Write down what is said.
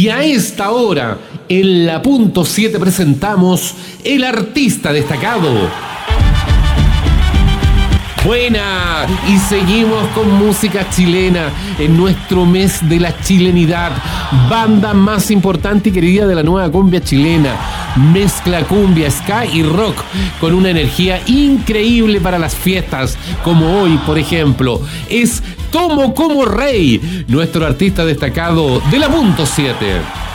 Y a esta hora, en la punto 7 presentamos el artista destacado. Buena, y seguimos con música chilena en nuestro mes de la chilenidad. Banda más importante y querida de la nueva cumbia chilena. Mezcla cumbia, ska y rock con una energía increíble para las fiestas, como hoy, por ejemplo. Es Tomo como Rey, nuestro artista destacado de la punto 7.